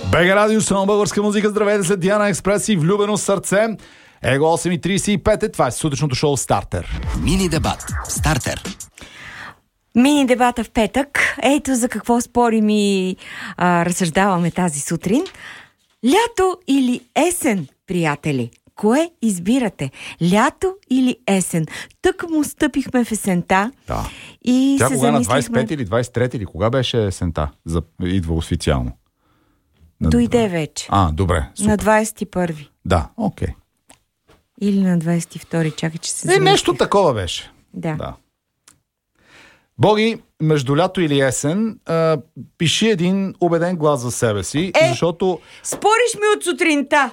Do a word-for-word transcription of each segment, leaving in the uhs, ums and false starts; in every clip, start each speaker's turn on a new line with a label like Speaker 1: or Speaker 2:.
Speaker 1: БГ Радио, само българска музика. Здравейте, след Диана Експрес и Влюбено сърце. Его осем и трийсет и пет е. Това е сутрешното шоу Стартер.
Speaker 2: Мини дебат. Стартер.
Speaker 3: Мини дебата в петък. Ето за какво спорим и а, разсъждаваме тази сутрин. Лято или есен, приятели? Кое избирате? Лято или есен? Тък му стъпихме в есента.
Speaker 1: Да.
Speaker 3: И
Speaker 1: Тя
Speaker 3: се
Speaker 1: кога
Speaker 3: замислихме...
Speaker 1: на двайсет и пет или двайсет и трета или кога беше есента? За... Идва официално. На...
Speaker 3: Дойде вече.
Speaker 1: А, добре. Супер.
Speaker 3: На двайсет и първи.
Speaker 1: Да, окей.
Speaker 3: Или на двайсет и втори. Чакай, че се
Speaker 1: Е,
Speaker 3: замислих.
Speaker 1: нещо такова беше.
Speaker 3: Да.
Speaker 1: Да. Боги, между лято или есен, а, пиши един убеден глас за себе си,
Speaker 3: Е,
Speaker 1: защото
Speaker 3: спориш ми от сутринта.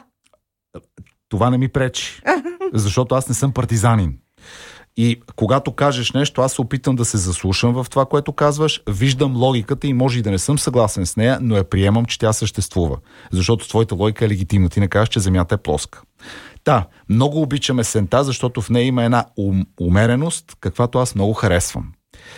Speaker 1: това не ми пречи. Защото аз не съм партизанин. И когато кажеш нещо, аз се опитам да се заслушам в това, което казваш, виждам логиката и може и да не съм съгласен с нея, но я приемам, че тя съществува. Защото твоята логика е легитимна. Ти не кажеш, че земята е плоска. Да, много обичам есента, защото в нея има една ум, умереност, каквато аз много харесвам.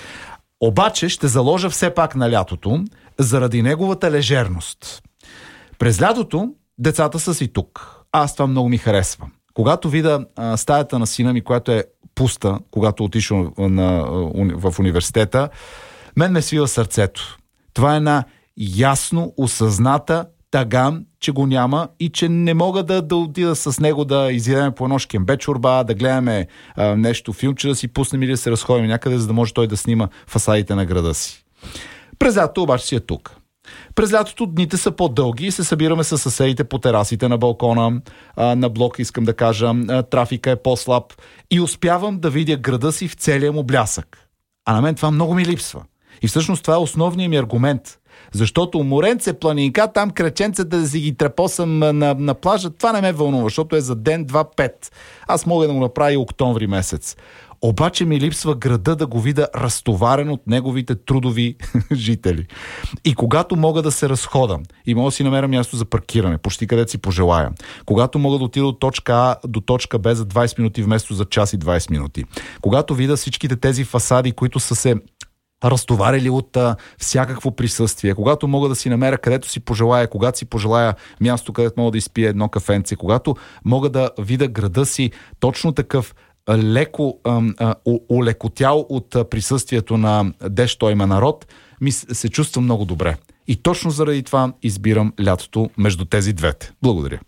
Speaker 1: Обаче ще заложа все пак на лятото, заради неговата лежерност. През лятото децата са си тук. Аз това много ми харесва. Когато видя а, стаята на сина ми, която е пуста, когато отишъл на, в университета, мен ме свива сърцето. Това е една ясно осъзната тъга, че го няма и че не мога да, да отида с него да изядем по едно шкембе чорба, да гледаме а, нещо филмче, да си пуснем или да се разходим някъде, за да може той да снима фасадите на града си. През лятото обаче си е тук. През лятото дните са по-дълги и се събираме с съседите по терасите на балкона, а, на блок, искам да кажа, а, трафика е по-слаб и успявам да видя града си в целия му блясък. А на мен това много ми липсва. И всъщност това е основният ми аргумент. Защото моренце, планинка, там краченцата да си ги трепосам на, на плажа, това не ме вълнува, защото е за ден, два, пет. Аз мога да го направя и октомври месец. Обаче ми липсва града да го видя разтоварен от неговите трудови жители. И когато мога да се разходам и мога да си намеря място за паркиране, почти където си пожелая, когато мога да отида от точка А до точка Б за двайсет минути вместо за час и двайсет минути, когато видя всичките тези фасади, които са се разтоварили от а, всякакво присъствие, когато мога да си намеря където си пожелая, когато си пожелая място, където мога да изпия едно кафенце, когато мога да видя града си точно такъв леко а, а, улекотял от а, присъствието на дещо има народ, ми се чувствам много добре. И точно заради това избирам лятото между тези двете. Благодаря.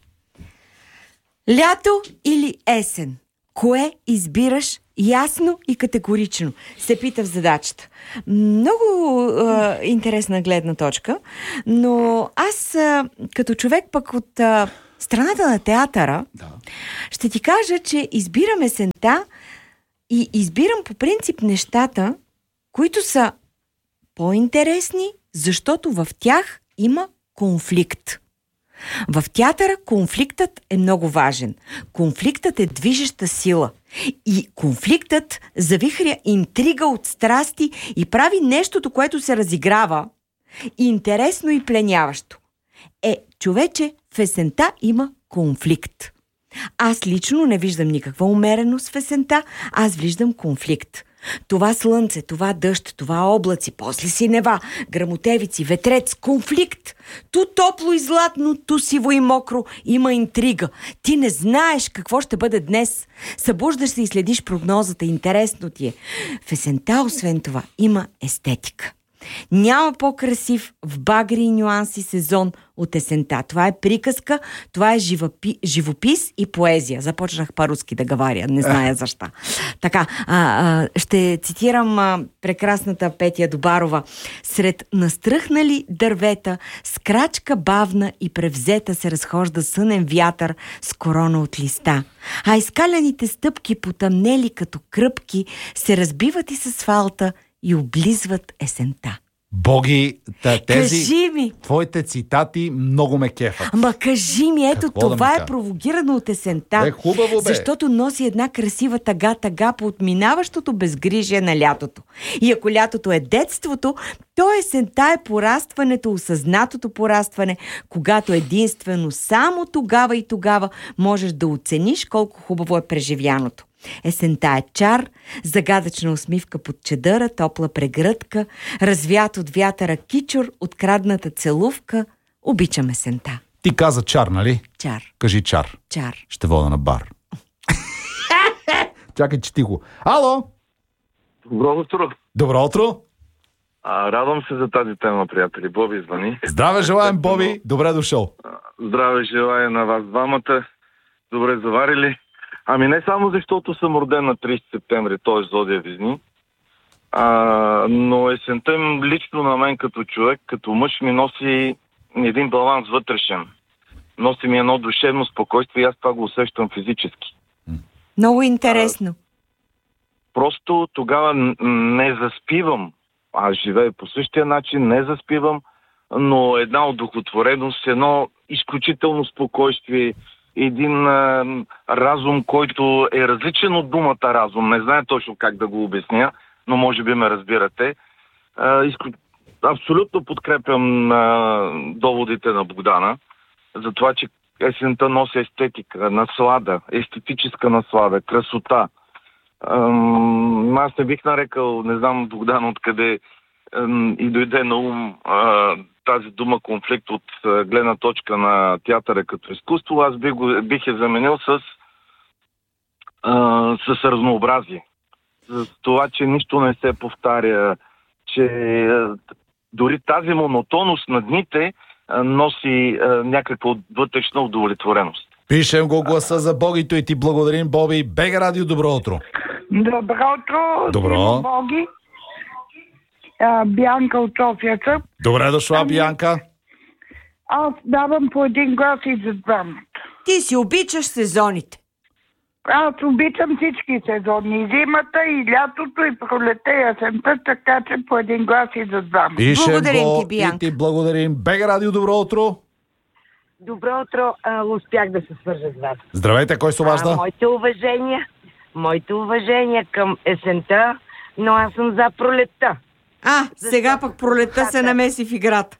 Speaker 3: Лято или есен? Кое избираш ясно и категорично? Се пита в задачата. Много е, интересна гледна точка, но аз е, като човек пък от е, страната на театъра, да. Ще ти кажа, че избирам есента и избирам по принцип нещата, които са по-интересни, защото в тях има конфликт. В театъра конфликтът е много важен. Конфликтът е движеща сила. И конфликтът завихря интрига от страсти и прави нещото, което се разиграва, интересно и пленяващо. Е, човече, в есента има конфликт. Аз лично не виждам никаква умереност в есента, аз виждам конфликт. Това слънце, това дъжд, това облаци, после синева, грамотевици, ветрец, конфликт. Ту топло и златно, ту сиво и мокро, има интрига. Ти не знаеш какво ще бъде днес. Събуждаш се и следиш прогнозата, интересно ти е. В есента, освен това, има естетика. Няма по-красив в багри и нюанси сезон от есента. Това е приказка, това е живопи, живопис и поезия. Започнах по-руски да говоря, не зная защо. Така, а, а, ще цитирам а, прекрасната Петя Добарова. Сред настръхнали дървета, с крачка бавна и превзета се разхожда сънен вятър с корона от листа. А изкаляните стъпки, потъмнели като кръпки, се разбиват из асфалта и облизват есента.
Speaker 1: Боги, та, тези
Speaker 3: кажи ми.
Speaker 1: Твоите цитати много ме кефат.
Speaker 3: Ама кажи ми, ето
Speaker 1: Какво
Speaker 3: това
Speaker 1: да
Speaker 3: е провокирано от есента.
Speaker 1: Е, хубаво, бе.
Speaker 3: Защото носи една красива тъга-тъга по отминаващото безгрижие на лятото. И ако лятото е детството, то есента е порастването, осъзнатото порастване, когато единствено само тогава и тогава можеш да оцениш колко хубаво е преживяното. Есента е чар, загадъчна усмивка под чадъра, топла прегръдка, развят от вятъра кичур, открадната целувка, Обичам есента.
Speaker 1: Ти каза чар, нали?
Speaker 3: Чар.
Speaker 1: Кажи чар.
Speaker 3: Чар.
Speaker 1: Ще вода на бар. Чакай, че ти го. Ало!
Speaker 4: Добро утро.
Speaker 1: Добро утро!
Speaker 4: А, радвам се за тази тема, приятели. Боби звъни.
Speaker 1: Здраве желаем, Боби! Добре дошъл.
Speaker 4: Здраве желая на вас двамата. Добре заварили. Ами не само защото съм роден на тридесети септември, т.е. зодия Везни, а, но есента им лично на мен като човек, като мъж ми носи един баланс вътрешен. Носи ми едно душевно спокойствие и аз това го усещам физически.
Speaker 3: Много интересно.
Speaker 4: Просто тогава не заспивам. Аз живея по същия начин, не заспивам, но една удовлетвореност, едно изключително спокойствие, един а, разум, който е различен от думата разум. Не знае точно как да го обясня, но може би ме разбирате. А, изклю... Абсолютно подкрепям а, доводите на Богдана за това, че есента носи естетика, наслада, естетическа наслада, красота. Ам, аз не бих нарекал, не знам Богдан откъде ам, и дойде на ум а, тази дума конфликт от а, гледна точка на театъра като изкуство. Аз бих, го, бих я заменил с, а, с разнообразие. С това, че нищо не се повтаря, че а, дори тази монотонност на дните а, носи а, някаква вътрешна удовлетвореност.
Speaker 1: Пишем го гласа за Богито и ти благодарим, Боби. Бега Радио, добро утро.
Speaker 5: Добро утро.
Speaker 1: Добро.
Speaker 5: Боги. А, Бянка от София съм.
Speaker 1: Добре дошла, Бянка.
Speaker 5: Аз давам по един глас и за двамата.
Speaker 3: Ти си обичаш сезоните.
Speaker 5: Аз обичам всички сезони. И зимата, и лятото, и пролета, и есента, така че по един глас и за двамата.
Speaker 1: Пишем
Speaker 3: Благодарим
Speaker 1: го
Speaker 3: ти, Бянка.
Speaker 1: и ти благодарим. Бега Радио, добро утро.
Speaker 6: Добро утро, а, успях да се свържа с вас.
Speaker 1: Здравейте, кой се обажда?
Speaker 6: А, моите уважения, моите уважения към есента, но аз съм за пролетта.
Speaker 3: А, сега пък пролетта се намеси в играта.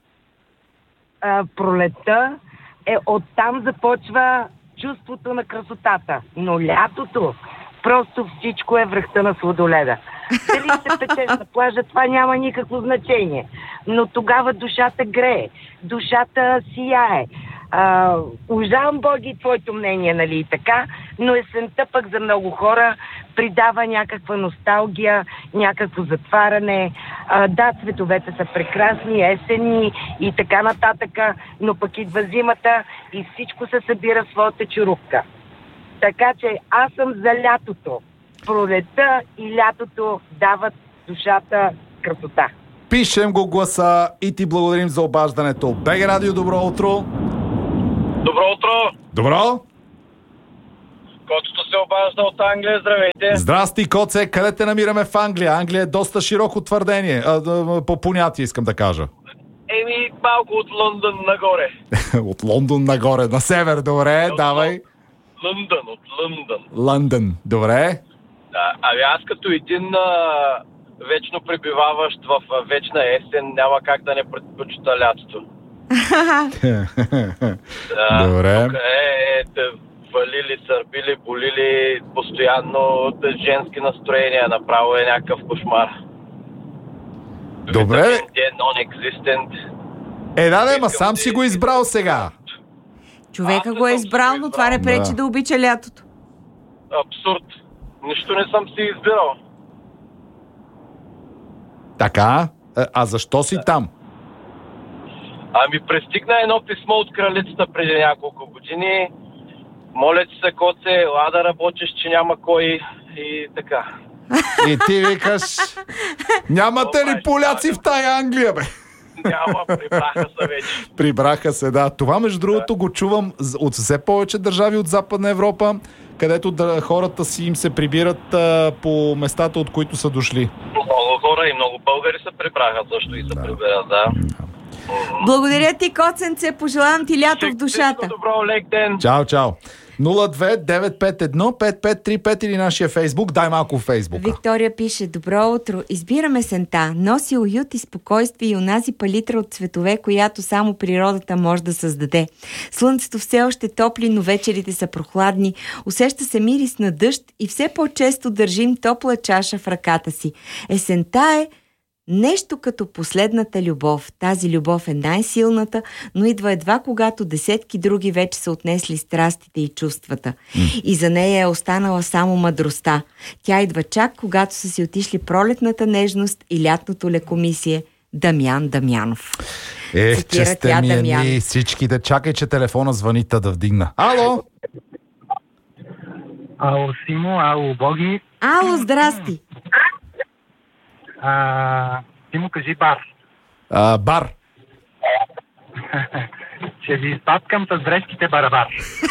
Speaker 6: А, пролетта е оттам започва чувството на красотата, но лятото просто всичко е връхта на сладоледа. Дали се печеш на плажа, това няма никакво значение, но тогава душата грее, душата сияе. А, ужавам, Боги, твоето мнение, нали и така, но есента пък за много хора придава някаква носталгия, някакво затваряне. А, да, цветовете са прекрасни, есенни и така нататък, но пък идва зимата и всичко се събира в своята чурупка. Така че аз съм за лятото. Пролетта и лятото дават душата красота.
Speaker 1: Пишем го гласа и ти благодарим за обаждането. Бега Радио, добро утро.
Speaker 7: Добро утро!
Speaker 1: Добро?
Speaker 7: Котото се обажда от Англия, здравейте!
Speaker 1: Здрасти, Коце, къде те намираме в Англия? Англия е доста широко твърдение, а, а, по понятие искам да кажа.
Speaker 7: Еми, малко от Лондон нагоре.
Speaker 1: От Лондон нагоре, на север, добре,
Speaker 7: от
Speaker 1: давай.
Speaker 7: Лондон, от Лондон.
Speaker 1: Лондон, добре.
Speaker 7: Да, ами аз като един а, вечно пребиваващ в а, вечна есен, няма как да не предпочита лятото. Да,
Speaker 1: Добре.
Speaker 7: тук е, е, валили, сърбили, болили, постоянно да, женски настроения, направо е някакъв кошмар.
Speaker 1: Добре.
Speaker 7: Е non-existent.
Speaker 1: Е, да, да, ма сам си го избрал сега.
Speaker 3: Човека
Speaker 7: Аз
Speaker 3: го е
Speaker 7: не съм
Speaker 3: избрал,
Speaker 7: си
Speaker 3: но
Speaker 7: го
Speaker 3: това не пречи
Speaker 1: Да.
Speaker 3: да обича лятото.
Speaker 7: Абсурд. Нищо не съм си избирал.
Speaker 1: Така, а, а защо си там?
Speaker 7: Ами пристигна едно писмо от кралицата преди няколко години. Моля ти се, Коце, ела да работиш, че няма кой и така.
Speaker 1: И ти викаш, нямате ли поляци в тая Англия, бе?
Speaker 7: Няма, прибраха се вече.
Speaker 1: Прибраха се, да. Това, между другото, го чувам от все повече държави от Западна Европа, където да, хората си им се прибират а, по местата, от които са дошли.
Speaker 7: Много хора и много българи се прибраха също и се да. прибират, да.
Speaker 3: Благодаря ти, Коценце, пожелавам ти лято в душата.
Speaker 7: Всичко добро, лек ден.
Speaker 1: Чао, чао. нула две девет пет едно пет пет три пет или нашия Фейсбук. Дай малко в Фейсбука.
Speaker 3: Виктория пише: добро утро, избираме есента, носи уют и спокойствие и онази палитра от цветове, която само природата може да създаде. Слънцето все още топли, но вечерите са прохладни, усеща се мирис на дъжд и все по-често държим топла чаша в ръката си. Есента е Нещо като последната любов. Тази любов е най-силната, но идва едва когато десетки други вече са отнесли страстите и чувствата. Mm. И за нея е останала само мъдростта. Тя идва чак когато са си отишли пролетната нежност и лятното лекомисие. Дамян Дамянов.
Speaker 1: Ех,
Speaker 3: Цитира
Speaker 1: че сте
Speaker 3: тя
Speaker 1: ми
Speaker 3: Дамян.
Speaker 1: едни всичките. Чакай, че телефона звъни, та да вдигна. Ало!
Speaker 8: Ало, Симо, ало, Боги.
Speaker 3: Ало, здрасти!
Speaker 8: А, Симо, кажи бар.
Speaker 1: А, бар.
Speaker 8: Ще ви изпаткам с дрежките барабар.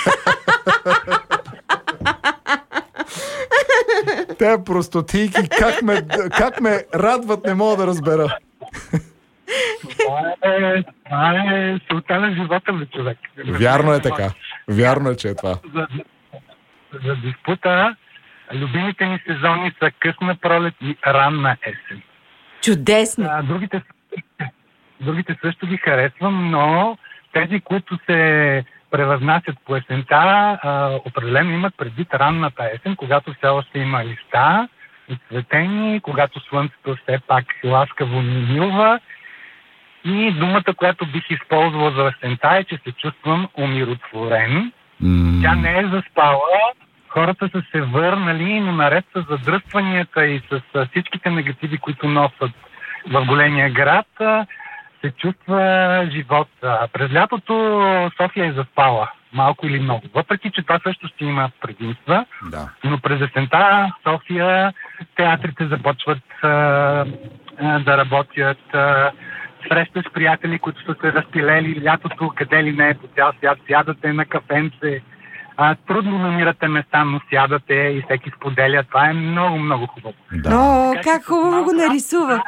Speaker 1: Те простотийки, как ме, как ме радват, не мога да разбера.
Speaker 8: Това е, това е султа на живота на човек.
Speaker 1: Вярно е така. Вярно е, че е това.
Speaker 8: За, за диспута, любимите ни сезони са късна пролет и ранна есен.
Speaker 3: Чудесно!
Speaker 8: А, другите, другите също ги харесвам, но тези, които се превъзнасят по есента, а, определено имат предвид ранната есен, когато все още има листа и цветени, когато слънцето все пак ласкаво ни милва. И думата, която бих използвала за есента е, че се чувствам умиротворен. Mm. Тя не е заспала. Хората са се върнали, но наред с задръстванията и с всичките негативи, които носят в големия град, се чувства живот. През лятото София е заспала, малко или много. Въпреки, че това също ще има предимства,
Speaker 1: да.
Speaker 8: Но през есента София театрите започват а, а, да работят, а, срещаш приятели, които са се разпилели лятото, къде ли не е по цял свят, сядате на кафенце, а, трудно намирате места, но сядате и всеки споделя. Това е много, много хубаво.
Speaker 1: Да.
Speaker 3: О,
Speaker 8: Така,
Speaker 3: как хубаво
Speaker 8: малка,
Speaker 3: го нарисува!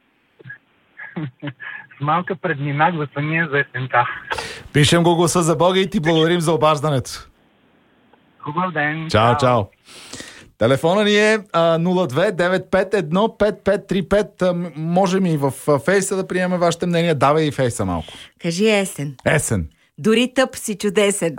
Speaker 8: С малка преднина гласания за есента.
Speaker 1: Пишем го гласа за Бога и ти благодарим за обаждането.
Speaker 8: Хубав ден!
Speaker 1: Чао, чао! Телефона ни е а, нула две девет пет едно пет пет три пет. А, можем и в а, фейса да приемем вашите мнения. Давай и фейса малко.
Speaker 3: Кажи есен.
Speaker 1: Есен.
Speaker 3: Дори тъп си чудесен.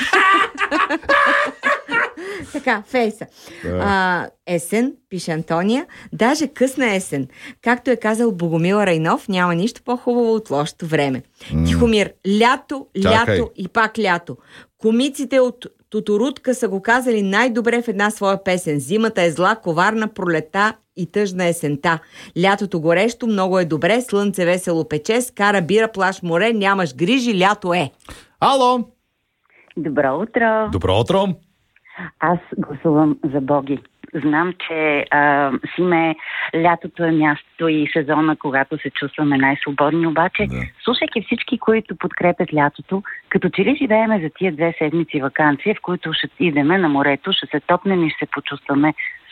Speaker 3: Така, фейса. А, есен, пише Антония, даже късна есен. Както е казал Богомил Райнов, няма нищо по-хубаво от лошото време. Mm. Тихомир, лято,
Speaker 1: Чакай.
Speaker 3: лято и пак лято. Комиците от Тоторутка са го казали най-добре в една своя песен. Зимата е зла, коварна, пролета и тъжна есента. Лятото горещо, много е добре, слънце весело пече, скара бира, плаш море, нямаш грижи, лято е.
Speaker 1: Ало!
Speaker 9: Добро утро!
Speaker 1: Добро утро!
Speaker 9: Аз гласувам за Боги. Знам, че а, Симе, лятото е мястото и сезона, когато се чувстваме най-свободни, обаче, да. Слушайки всички, които подкрепят лятото, като че ли живееме за тия две седмици ваканция, в които ще идеме на морето, ще се топнем и ще се почувстваме